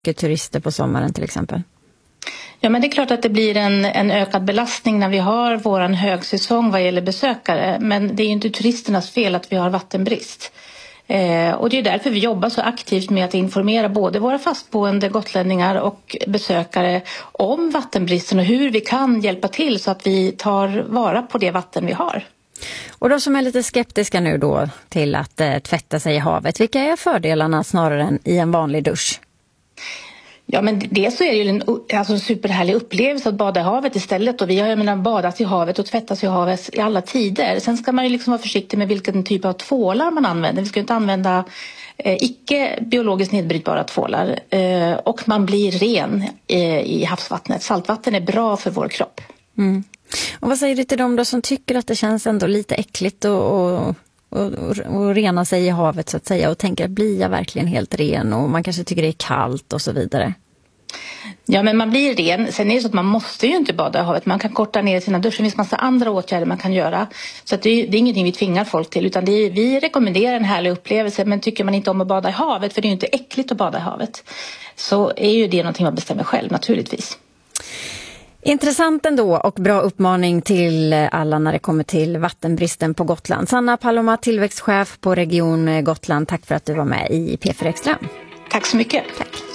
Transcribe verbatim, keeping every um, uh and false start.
mycket turister på sommaren till exempel? Ja, men det är klart att det blir en, en ökad belastning när vi har våran högsäsong vad gäller besökare. Men det är ju inte turisternas fel att vi har vattenbrist. Eh, och det är därför vi jobbar så aktivt med att informera både våra fastboende gotlänningar och besökare om vattenbristen och hur vi kan hjälpa till så att vi tar vara på det vatten vi har. Och de som är lite skeptiska nu då till att eh, tvätta sig i havet, vilka är fördelarna snarare än i en vanlig dusch? Ja, men det så är det ju en alltså, superhärlig upplevelse att bada i havet istället. Och vi har ju menar, badat i havet och tvättats i havet i alla tider. Sen ska man ju liksom vara försiktig med vilken typ av tvålar man använder. Vi ska ju inte använda eh, icke biologiskt nedbrytbara tvålar. Eh, och man blir ren eh, i havsvattnet. Saltvatten är bra för vår kropp. Mm. Och vad säger du till dem då som tycker att det känns ändå lite äckligt och... och... Och, och, och rena sig i havet så att säga och tänka, blir jag verkligen helt ren, och man kanske tycker det är kallt och så vidare? Ja, men man blir ren. Sen är det så att man måste ju inte bada i havet. Man kan korta ner sina duschar. Det finns massa andra åtgärder man kan göra. Så att det, är, det är ingenting vi tvingar folk till, utan det är, vi rekommenderar en härlig upplevelse. Men tycker man inte om att bada i havet, för det är ju inte äckligt att bada i havet, så är ju det någonting man bestämmer själv naturligtvis. Intressant ändå och bra uppmaning till alla när det kommer till vattenbristen på Gotland. Sanna Paloma, tillväxtchef på Region Gotland. Tack för att du var med i P fyra Extra. Tack så mycket. Tack.